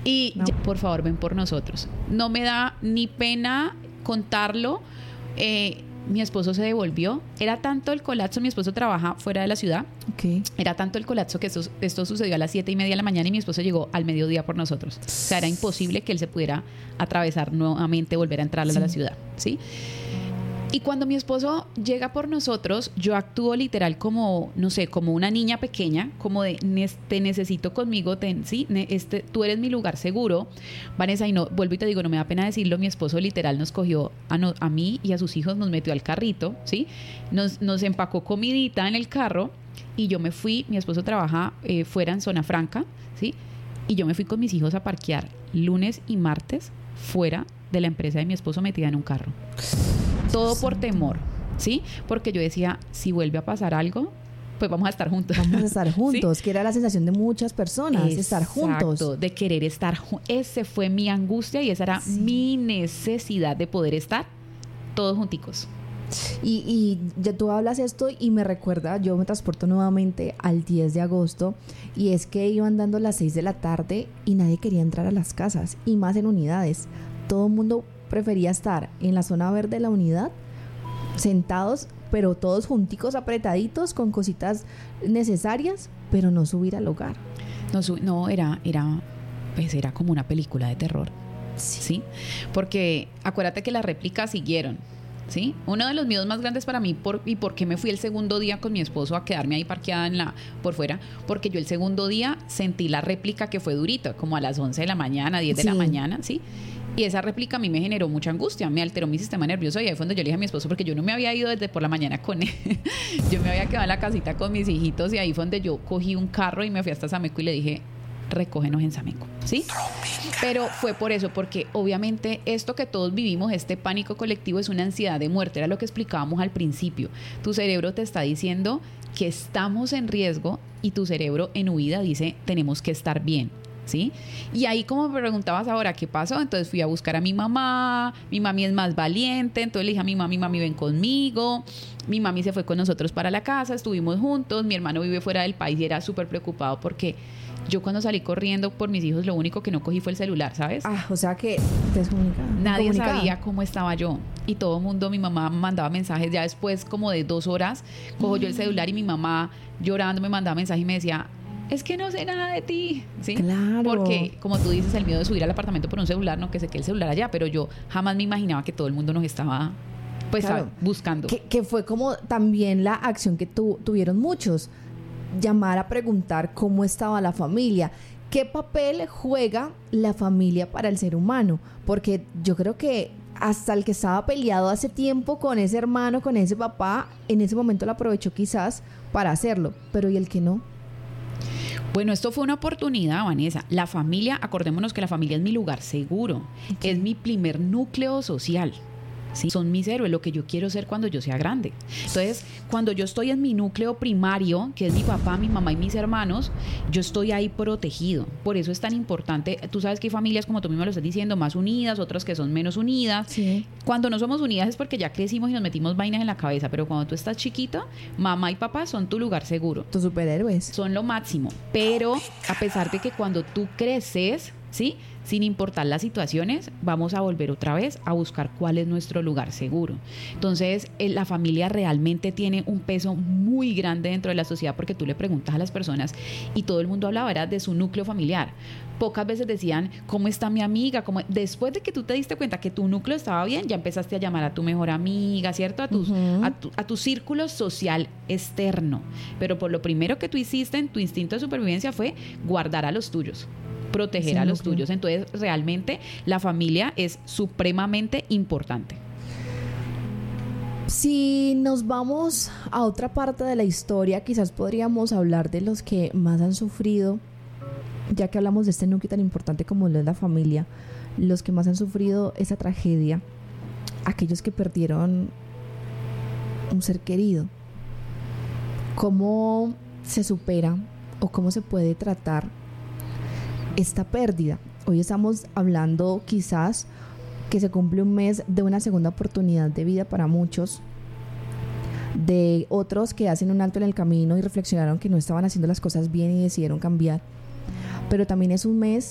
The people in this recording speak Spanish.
Y No. ya, por favor, ven por nosotros. No me da ni pena contarlo. Mi esposo se devolvió. Era tanto el colapso, mi esposo trabaja fuera de la ciudad. Ok. Era tanto el colapso que esto sucedió a las 7:30 de la mañana y mi esposo llegó al mediodía por nosotros. O sea, era imposible que él se pudiera atravesar nuevamente, volver a entrar a la ciudad, ¿sí? Y cuando mi esposo llega por nosotros, yo actúo literal como, no sé, como una niña pequeña, como de, te necesito conmigo, ¿sí? Tú eres mi lugar seguro. Vanessa, y no, vuelvo y te digo, no me da pena decirlo, mi esposo literal nos cogió a mí y a sus hijos, nos metió al carrito, ¿sí? Nos empacó comidita en el carro y yo me fui, mi esposo trabaja fuera en Zona Franca, ¿sí? Y yo me fui con mis hijos a parquear lunes y martes fuera de la empresa de mi esposo metida en un carro. Todo por temor, ¿sí? Porque yo decía, si vuelve a pasar algo, pues vamos a estar juntos. Vamos a estar juntos, ¿Sí? que era la sensación de muchas personas, estar juntos. Exacto, de querer estar juntos. Esa fue mi angustia y esa era mi necesidad de poder estar todos junticos. Y ya tú hablas esto y me recuerda, yo me transporto nuevamente al 10 de agosto y es que iban dando las 6 de la tarde y nadie quería entrar a las casas y más en unidades. Todo el mundo prefería estar en la zona verde de la unidad, sentados, pero todos junticos, apretaditos, con cositas necesarias, pero no subir al hogar. No, era como una película de terror, ¿sí? Porque acuérdate que las réplicas siguieron, ¿sí? Uno de los miedos más grandes para mí, y por qué me fui el segundo día con mi esposo a quedarme ahí parqueada por fuera, porque yo el segundo día sentí la réplica que fue durita, como a las 11 de la mañana, 10 de la mañana, ¿sí? Y esa réplica a mí me generó mucha angustia, me alteró mi sistema nervioso y ahí fue donde yo le dije a mi esposo, porque yo no me había ido desde por la mañana con él, yo me había quedado en la casita con mis hijitos y ahí fue donde yo cogí un carro y me fui hasta Sameco y le dije, recógenos en Sameco, ¿sí? Pero fue por eso, porque obviamente esto que todos vivimos, este pánico colectivo, es una ansiedad de muerte, era lo que explicábamos al principio. Tu cerebro te está diciendo que estamos en riesgo y tu cerebro en huida dice, tenemos que estar bien, ¿sí? Y ahí, como me preguntabas ahora, ¿qué pasó? Entonces fui a buscar a mi mamá, mi mami es más valiente, entonces le dije a mi mami, ven conmigo. Mi mami se fue con nosotros para la casa, estuvimos juntos, mi hermano vive fuera del país y era súper preocupado porque yo cuando salí corriendo por mis hijos, lo único que no cogí fue el celular, ¿sabes? O sea que nadie sabía cómo estaba yo y todo el mundo, mi mamá mandaba mensajes ya después como de 2 horas, cojo yo el celular y mi mamá llorando me mandaba mensaje y me decía, es que no sé nada de ti, ¿sí? Claro. Porque, como tú dices, el miedo de subir al apartamento por un celular, no que sé que el celular allá, pero yo jamás me imaginaba que todo el mundo nos estaba, pues, claro, buscando. Que fue como también la acción que tuvieron muchos, llamar a preguntar cómo estaba la familia. ¿Qué papel juega la familia para el ser humano? Porque yo creo que hasta el que estaba peleado hace tiempo con ese hermano, con ese papá, en ese momento lo aprovechó quizás para hacerlo, pero ¿y el que no? Bueno, esto fue una oportunidad, Vanessa. La familia, acordémonos que la familia es mi lugar seguro, es mi primer núcleo social. ¿Sí? Son mis héroes, lo que yo quiero ser cuando yo sea grande. Entonces, cuando yo estoy en mi núcleo primario, que es mi papá, mi mamá y mis hermanos, yo estoy ahí protegido. Por eso es tan importante. Tú sabes que hay familias, como tú mismo lo estás diciendo, más unidas, otras que son menos unidas. Sí. Cuando no somos unidas es porque ya crecimos y nos metimos vainas en la cabeza, pero cuando tú estás chiquita, mamá y papá son tu lugar seguro. Tus superhéroes. Son lo máximo. Pero a pesar de que cuando tú creces, ¿sí?, sin importar las situaciones, vamos a volver otra vez a buscar cuál es nuestro lugar seguro. Entonces, la familia realmente tiene un peso muy grande dentro de la sociedad, porque tú le preguntas a las personas y todo el mundo hablaba, ¿verdad?, de su núcleo familiar. Pocas veces decían, ¿cómo está mi amiga? Después de que tú te diste cuenta que tu núcleo estaba bien, ya empezaste a llamar a tu mejor amiga, ¿cierto? A tu círculo social externo. Pero por lo primero que tú hiciste en tu instinto de supervivencia fue guardar a los tuyos, proteger a los tuyos. Entonces, realmente la familia es supremamente importante. Si nos vamos a otra parte de la historia, quizás podríamos hablar de los que más han sufrido, ya que hablamos de este núcleo tan importante como lo es la familia, los que más han sufrido esa tragedia, aquellos que perdieron un ser querido. ¿Cómo se supera o cómo se puede tratar esta pérdida? Hoy estamos hablando quizás que se cumple un mes de una segunda oportunidad de vida para muchos, de otros que hacen un alto en el camino y reflexionaron que no estaban haciendo las cosas bien y decidieron cambiar, pero también es un mes